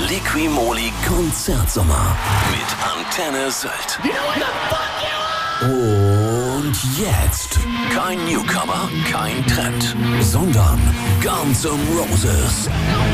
Liqui-Moly Konzertsommer mit Antenne Sylt. Und jetzt kein Newcomer, kein Trend, sondern Guns N' Roses.